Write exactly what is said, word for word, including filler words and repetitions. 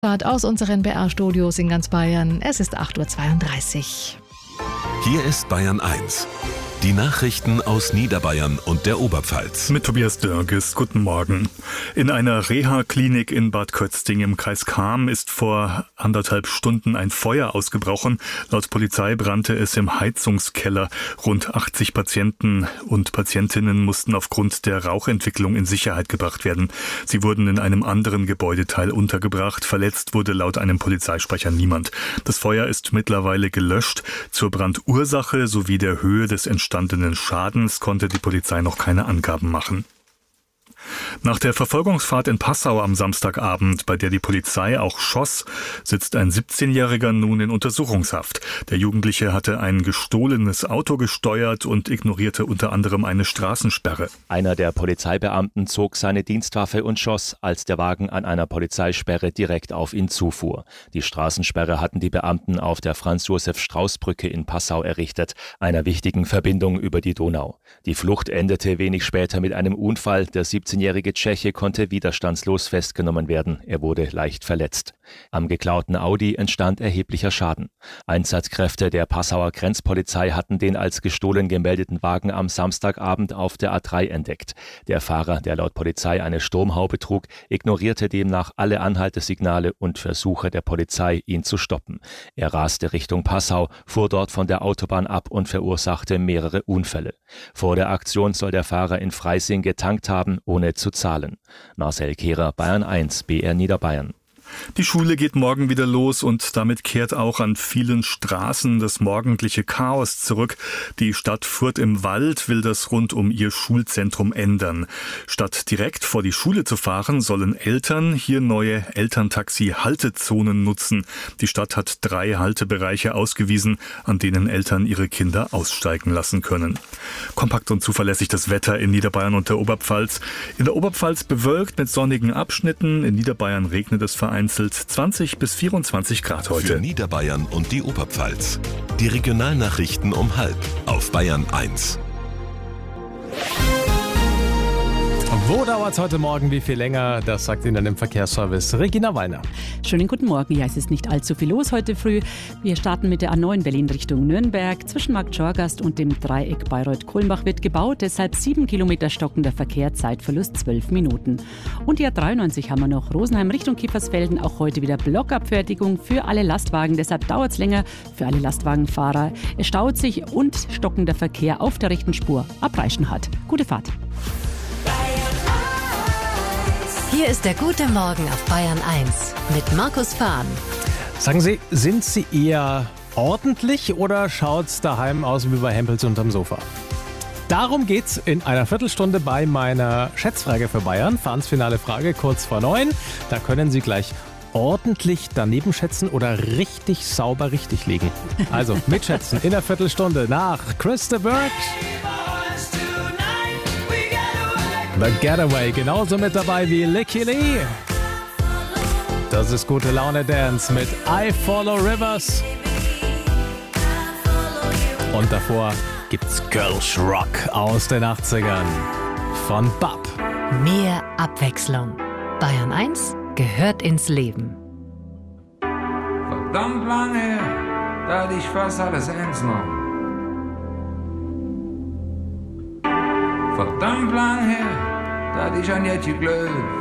Aus unseren B R-Studios in ganz Bayern. Es ist acht Uhr zweiunddreißig. Hier ist Bayern eins. Die Nachrichten aus Niederbayern und der Oberpfalz. Mit Tobias Dörges, guten Morgen. In einer Reha-Klinik in Bad Kötzting im Kreis Cham ist vor anderthalb Stunden ein Feuer ausgebrochen. Laut Polizei brannte es im Heizungskeller. Rund achtzig Patienten und Patientinnen mussten aufgrund der Rauchentwicklung in Sicherheit gebracht werden. Sie wurden in einem anderen Gebäudeteil untergebracht. Verletzt wurde laut einem Polizeisprecher niemand. Das Feuer ist mittlerweile gelöscht. Zur Brandursache sowie der Höhe des entstandenen Schadens konnte die Polizei noch keine Angaben machen. Nach der Verfolgungsfahrt in Passau am Samstagabend, bei der die Polizei auch schoss, sitzt ein siebzehnjähriger nun in Untersuchungshaft. Der Jugendliche hatte ein gestohlenes Auto gesteuert und ignorierte unter anderem eine Straßensperre. Einer der Polizeibeamten zog seine Dienstwaffe und schoss, als der Wagen an einer Polizeisperre direkt auf ihn zufuhr. Die Straßensperre hatten die Beamten auf der Franz-Josef-Strauß-Brücke in Passau errichtet, einer wichtigen Verbindung über die Donau. Die Flucht endete wenig später mit einem Unfall. Der siebzehnjährige Tscheche konnte widerstandslos festgenommen werden. Er wurde leicht verletzt. Am geklauten Audi entstand erheblicher Schaden. Einsatzkräfte der Passauer Grenzpolizei hatten den als gestohlen gemeldeten Wagen am Samstagabend auf der A drei entdeckt. Der Fahrer, der laut Polizei eine Sturmhaube trug, ignorierte demnach alle Anhaltesignale und Versuche der Polizei, ihn zu stoppen. Er raste Richtung Passau, fuhr dort von der Autobahn ab und verursachte mehrere Unfälle. Vor der Aktion soll der Fahrer in Freising getankt haben, ohne zu zahlen. Marcel Kehrer, Bayern eins, B R Niederbayern. Die Schule geht morgen wieder los und damit kehrt auch an vielen Straßen das morgendliche Chaos zurück. Die Stadt Furth im Wald will das rund um ihr Schulzentrum ändern. Statt direkt vor die Schule zu fahren, sollen Eltern hier neue Elterntaxi-Haltezonen nutzen. Die Stadt hat drei Haltebereiche ausgewiesen, an denen Eltern ihre Kinder aussteigen lassen können. Kompakt und zuverlässig das Wetter in Niederbayern und der Oberpfalz. In der Oberpfalz bewölkt mit sonnigen Abschnitten, in Niederbayern regnet es vereinzelt. zwanzig bis vierundzwanzig Grad heute. Für Niederbayern und die Oberpfalz. Die Regionalnachrichten um halb auf Bayern eins. Wo dauert es heute Morgen, wie viel länger? Das sagt Ihnen im Verkehrsservice Regina Wallner. Schönen guten Morgen. Ja, es ist nicht allzu viel los heute früh. Wir starten mit der A neun Berlin Richtung Nürnberg. Zwischen Markt Schorgast und dem Dreieck Bayreuth-Kulmbach wird gebaut. Deshalb sieben Kilometer stockender Verkehr, Zeitverlust zwölf Minuten. Und die A dreiundneunzig haben wir noch. Rosenheim Richtung Kiefersfelden. Auch heute wieder Blockabfertigung für alle Lastwagen. Deshalb dauert es länger für alle Lastwagenfahrer. Es staut sich und stockender Verkehr auf der rechten Spur ab Reichenhall. Gute Fahrt. Hier ist der gute Morgen auf Bayern eins mit Markus Fahn. Sagen Sie, sind Sie eher ordentlich oder schaut's daheim aus wie bei Hempels unterm Sofa? Darum geht's in einer Viertelstunde bei meiner Schätzfrage für Bayern. Fahnsfinale Frage kurz vor neun. Da können Sie gleich ordentlich daneben schätzen oder richtig sauber richtig liegen. Also mitschätzen in der Viertelstunde nach Chris de Burgh. The Getaway, genauso mit dabei wie Licky Lee. Das ist gute Laune Dance mit I Follow Rivers. Und davor gibt's Girls Rock aus den achtzigern von Bab. Mehr Abwechslung. Bayern eins gehört ins Leben. Verdammt lange, da hatte ich fast alles ernst genommen. Verdammt lang her, da hatte ich an jetzt geglaubt.